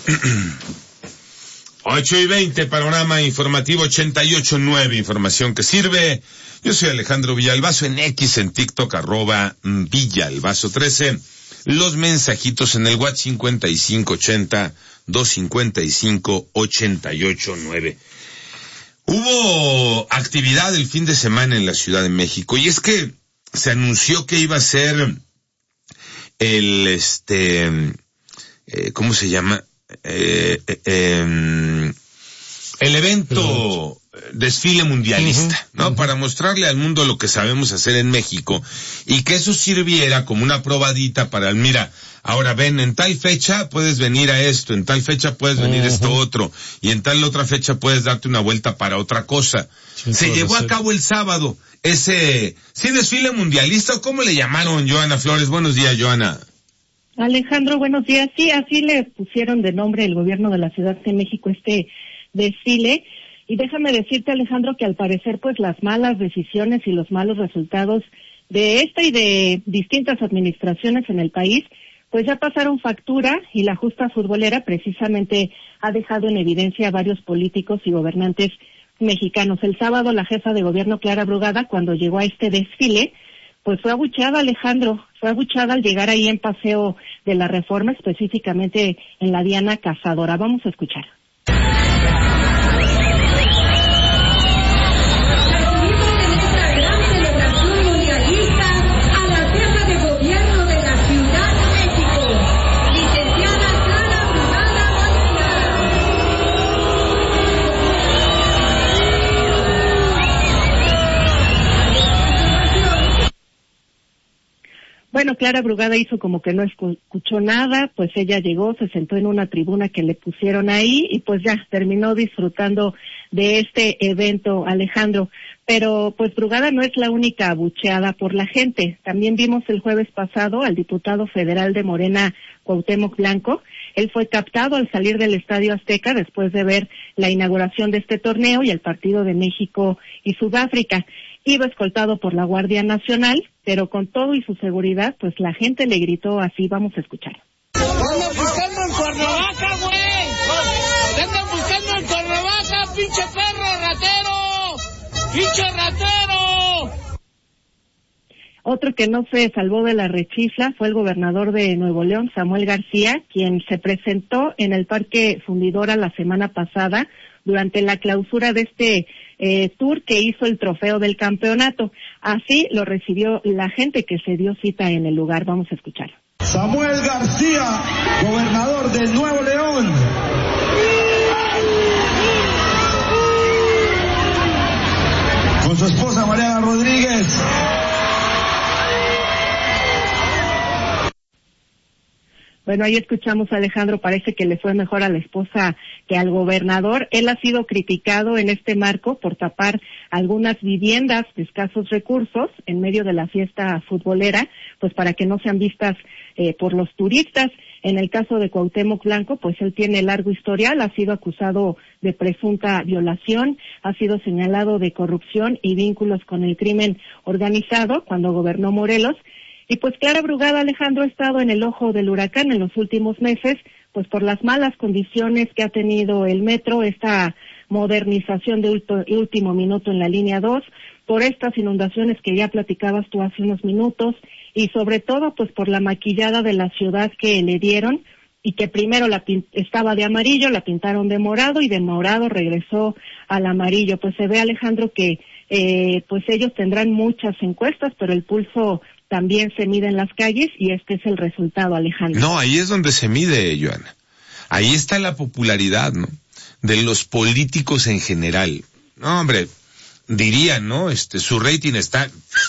8:20, panorama informativo 88.9, información que sirve. Yo soy Alejandro Villalbazo, en X, en TikTok, @Villalbazo13. Los mensajitos en el WhatsApp 5580-255-889. Hubo actividad el fin de semana en la Ciudad de México, y es que se anunció que iba a ser ¿cómo se llama? El evento desfile mundialista, ¿no? Para mostrarle al mundo lo que sabemos hacer en México, y que eso sirviera como una probadita para, mira, ahora ven, en tal fecha puedes venir a esto, en tal fecha puedes venir a esto otro, y en tal otra fecha puedes darte una vuelta para otra cosa. Se llevó a cabo el sábado ese, ¿sí, desfile mundialista o cómo le llamaron, Joana Flores? Buenos días, Joana. Alejandro, buenos días. Sí, así le pusieron de nombre el gobierno de la Ciudad de México este desfile. Y déjame decirte, Alejandro, que al parecer pues las malas decisiones y los malos resultados de esta y de distintas administraciones en el país pues ya pasaron factura, y la justa futbolera precisamente ha dejado en evidencia a varios políticos y gobernantes mexicanos. El sábado la jefa de gobierno, Clara Brugada, cuando llegó a este desfile, pues fue abucheada, Alejandro, fue abucheada al llegar ahí en Paseo de la Reforma, específicamente en la Diana Cazadora. Vamos a escuchar. Bueno, Clara Brugada hizo como que no escuchó nada, pues ella llegó, se sentó en una tribuna que le pusieron ahí y pues ya terminó disfrutando de este evento, Alejandro. Pero pues Brugada no es la única abucheada por la gente. También vimos el jueves pasado al diputado federal de Morena, Cuauhtémoc Blanco. Él fue captado al salir del Estadio Azteca después de ver la inauguración de este torneo y el partido de México y Sudáfrica. Iba escoltado por la Guardia Nacional, pero con todo y su seguridad, pues la gente le gritó así. Vamos a escuchar. ¡Andan buscando en Cuernavaca, güey! ¡Andan buscando en Cuernavaca, pinche perro ratero! ¡Pinche ratero! Otro que no se salvó de la rechifla fue el gobernador de Nuevo León, Samuel García, quien se presentó en el Parque Fundidora la semana pasada durante la clausura de este tour que hizo el trofeo del campeonato. Así lo recibió la gente que se dio cita en el lugar. Vamos a escuchar. Samuel García, gobernador de Nuevo León. Con su esposa Mariana Rodríguez. Bueno, ahí escuchamos a Alejandro, parece que le fue mejor a la esposa que al gobernador. Él ha sido criticado en este marco por tapar algunas viviendas de escasos recursos en medio de la fiesta futbolera, pues para que no sean vistas por los turistas. En el caso de Cuauhtémoc Blanco, pues él tiene largo historial, ha sido acusado de presunta violación, ha sido señalado de corrupción y vínculos con el crimen organizado cuando gobernó Morelos. Y pues Clara Brugada, Alejandro, ha estado en el ojo del huracán en los últimos meses, pues por las malas condiciones que ha tenido el metro, esta modernización de último minuto en la línea 2, por estas inundaciones que ya platicabas tú hace unos minutos, y sobre todo pues por la maquillada de la ciudad que le dieron, y que primero estaba de amarillo, la pintaron de morado, y de morado regresó al amarillo. Pues se ve, Alejandro, que pues ellos tendrán muchas encuestas, pero el pulso también se mide en las calles, y este es el resultado, Alejandro. No, ahí es donde se mide, Joana. Ahí está la popularidad, ¿no? De los políticos en general. No, hombre, dirían, ¿no? Su rating está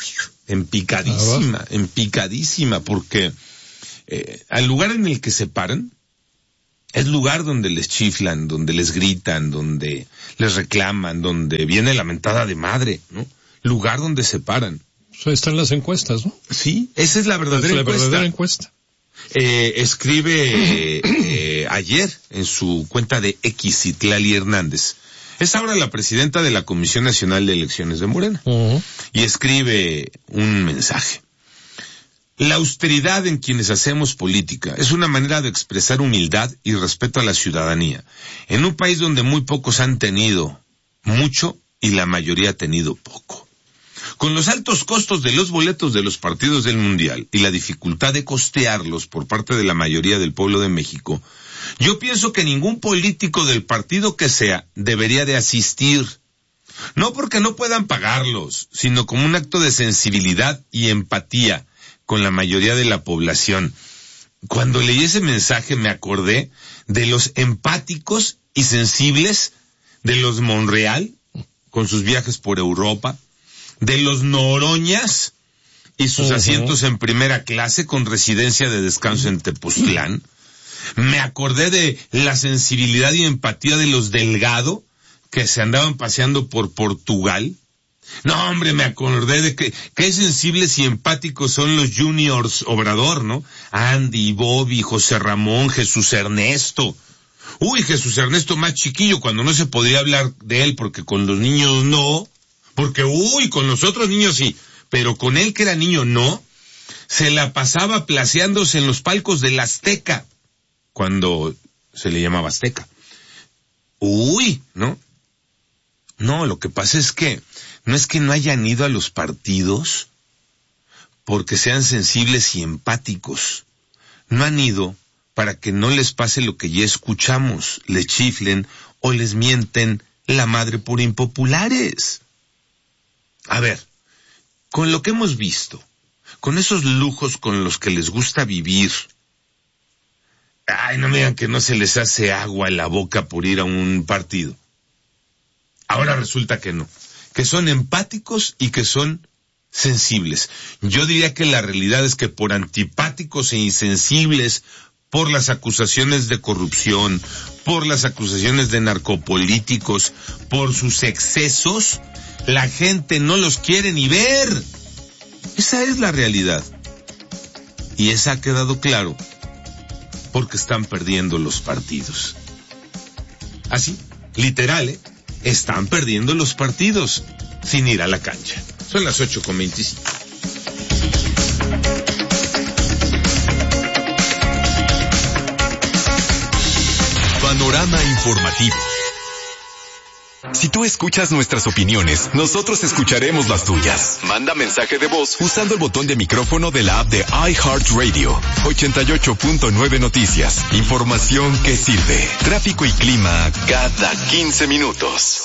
empicadísima, porque al lugar en el que se paran, es lugar donde les chiflan, donde les gritan, donde les reclaman, donde viene la mentada de madre, ¿no? Lugar donde se paran. Están las encuestas, ¿no? Sí, esa es la verdadera encuesta. Escribe ayer en su cuenta de X, Citlali Hernández. Es ahora la presidenta de la Comisión Nacional de Elecciones de Morena. Y escribe un mensaje. La austeridad en quienes hacemos política es una manera de expresar humildad y respeto a la ciudadanía, en un país donde muy pocos han tenido mucho y la mayoría ha tenido poco. Con los altos costos de los boletos de los partidos del Mundial y la dificultad de costearlos por parte de la mayoría del pueblo de México, yo pienso que ningún político del partido que sea debería de asistir. No porque no puedan pagarlos, sino como un acto de sensibilidad y empatía con la mayoría de la población. Cuando leí ese mensaje me acordé de los empáticos y sensibles de los Monreal, con sus viajes por Europa, de los Noroñas y sus asientos en primera clase con residencia de descanso en Tepoztlán. Me acordé de la sensibilidad y empatía de los Delgado, que se andaban paseando por Portugal. No, hombre, me acordé de qué sensibles y empáticos son los Juniors Obrador, ¿no? Andy, Bobby, José Ramón, Jesús Ernesto. Uy, Jesús Ernesto más chiquillo, cuando no se podría hablar de él, porque con los niños no, porque con los otros niños sí, pero con él que era niño no, se la pasaba placeándose en los palcos del Azteca, cuando se le llamaba Azteca. ¿No? No, lo que pasa es que no es que no hayan ido a los partidos porque sean sensibles y empáticos. No han ido para que no les pase lo que ya escuchamos, les chiflen o les mienten la madre por impopulares. A ver, con lo que hemos visto, con esos lujos con los que les gusta vivir, no me digan que no se les hace agua en la boca por ir a un partido. Ahora resulta que no, que son empáticos y que son sensibles. Yo diría que la realidad es que por antipáticos e insensibles, por las acusaciones de corrupción, por las acusaciones de narcopolíticos, por sus excesos, la gente no los quiere ni ver. Esa es la realidad. Y esa ha quedado claro, porque están perdiendo los partidos. Así, literal, están perdiendo los partidos sin ir a la cancha. Son las 8:25. Panorama informativo. Si tú escuchas nuestras opiniones, nosotros escucharemos las tuyas. Manda mensaje de voz usando el botón de micrófono de la app de iHeartRadio. 88.9 Noticias. Información que sirve. Tráfico y clima cada 15 minutos.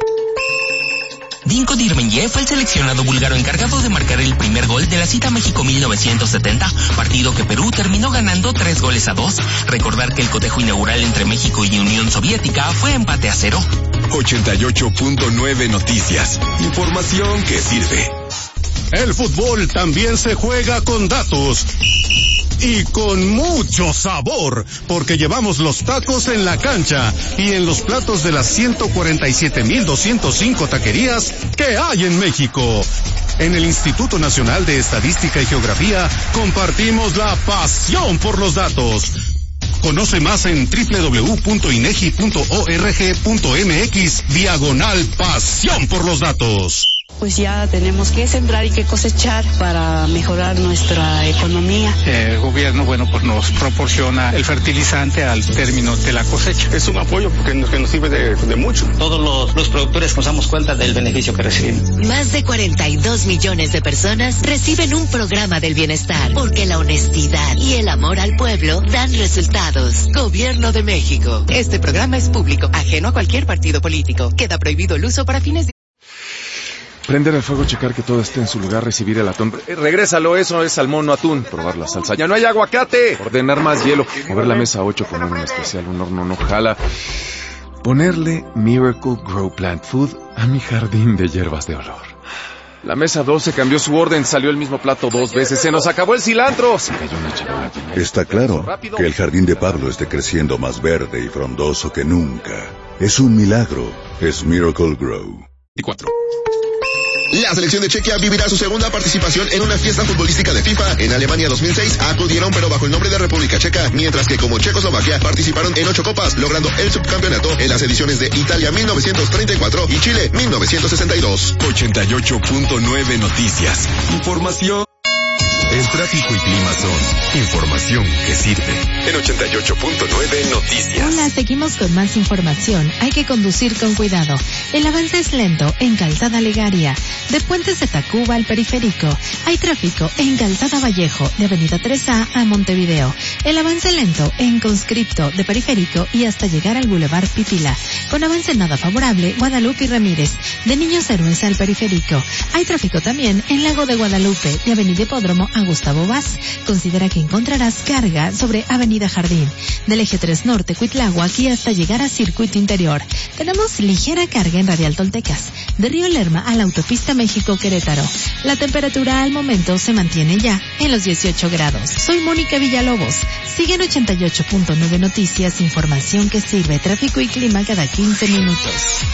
Dinko Dirbenye fue el seleccionado búlgaro encargado de marcar el primer gol de la cita México 1970, partido que Perú terminó ganando 3-2. Recordar que el cotejo inaugural entre México y Unión Soviética fue empate a 0. 88.9 Noticias. Información que sirve. El fútbol también se juega con datos. Y con mucho sabor, porque llevamos los tacos en la cancha y en los platos de las 147,205 taquerías que hay en México. En el Instituto Nacional de Estadística y Geografía compartimos la pasión por los datos. Conoce más en www.inegi.org.mx/pasión por los datos. Pues ya tenemos que sembrar y que cosechar para mejorar nuestra economía. El gobierno, pues nos proporciona el fertilizante al término de la cosecha. Es un apoyo que nos sirve de mucho. Todos los productores nos damos cuenta del beneficio que recibimos. Más de 42 millones de personas reciben un programa del bienestar, porque la honestidad y el amor al pueblo dan resultados. Gobierno de México. Este programa es público, ajeno a cualquier partido político. Queda prohibido el uso para fines de... Prender el fuego, checar que todo esté en su lugar, recibir el atún. Regrésalo, eso es salmón, no atún. Probar la salsa. ¡Ya no hay aguacate! Ordenar más hielo. Mover la mesa 8 con un especial, un horno no jala. Ponerle Miracle Grow Plant Food a mi jardín de hierbas de olor. La mesa 12 cambió su orden, salió el mismo plato 2 veces. ¡Se nos acabó el cilantro! Se cayó una charola. Está claro que el jardín de Pablo esté creciendo más verde y frondoso que nunca. Es un milagro. Es Miracle Grow. 4. La selección de Chequia vivirá su segunda participación en una fiesta futbolística de FIFA. En Alemania 2006 acudieron pero bajo el nombre de República Checa, mientras que como Checoslovaquia participaron en 8 copas, logrando el subcampeonato en las ediciones de Italia 1934 y Chile 1962. 88.9 Noticias. Información. El tráfico y clima son información que sirve. En 88.9 Noticias. Hola, seguimos con más información. Hay que conducir con cuidado. El avance es lento en Calzada Legaria, de Puentes de Tacuba al Periférico. Hay tráfico en Calzada Vallejo, de Avenida 3A a Montevideo. El avance lento en Conscripto, de Periférico y hasta llegar al Boulevard Pipila. Con avance nada favorable, Guadalupe y Ramírez, de Niños Héroes al Periférico. Hay tráfico también en Lago de Guadalupe, de Avenida Hipódromo a Gustavo Vaz. Considera que encontrarás carga sobre Avenida Jardín, del Eje 3 Norte, Cuitláhuac y hasta llegar a Circuito Interior. Tenemos ligera carga en Radial Toltecas, de Río Lerma a la autopista México-Querétaro. La temperatura al momento se mantiene ya en los 18 grados. Soy Mónica Villalobos. Sigue en 88.9 Noticias, información que sirve, tráfico y clima cada 15 minutos.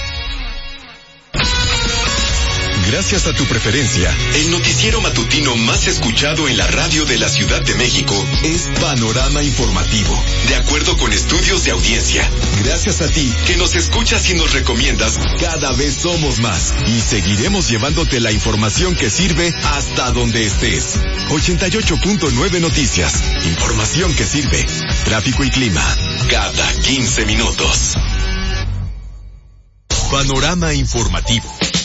Gracias a tu preferencia, el noticiero matutino más escuchado en la radio de la Ciudad de México es Panorama Informativo, de acuerdo con estudios de audiencia. Gracias a ti, que nos escuchas y nos recomiendas, cada vez somos más y seguiremos llevándote la información que sirve hasta donde estés. 88.9 Noticias, información que sirve, tráfico y clima, cada 15 minutos. Panorama Informativo.